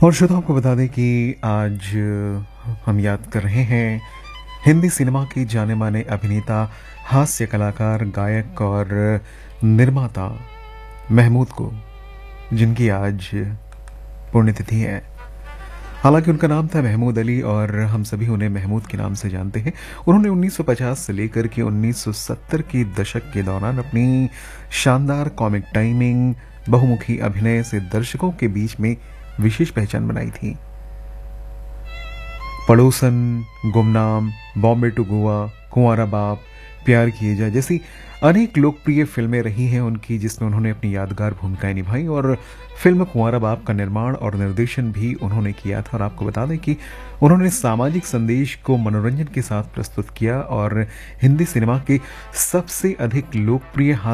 और श्रोता आपको बता दें कि आज हम याद कर रहे हैं हिंदी सिनेमा के जाने माने अभिनेता, हास्य कलाकार, गायक और निर्माता महमूद को, जिनकी आज पुण्यतिथि है। हालांकि उनका नाम था महमूद अली और हम सभी उन्हें महमूद के नाम से जानते हैं। उन्होंने 1950 से लेकर के 1970 के दशक के दौरान अपनी शानदार कॉमिक टाइमिंग, बहुमुखी अभिनय से दर्शकों के बीच में विशेष पहचान बनाई थी। पड़ोसन, गुमनाम, बॉम्बे टू गोवा, कुंवारा बाप, प्यार किए जाए जैसी अनेक लोकप्रिय फिल्में रही हैं उनकी, जिसमें उन्होंने अपनी यादगार भूमिकाएं निभाई और फिल्म कुंवारा बाप का निर्माण और निर्देशन भी उन्होंने किया था। और आपको बता दें कि उन्होंने सामाजिक संदेश को मनोरंजन के साथ प्रस्तुत किया और हिंदी सिनेमा के सबसे अधिक लोकप्रिय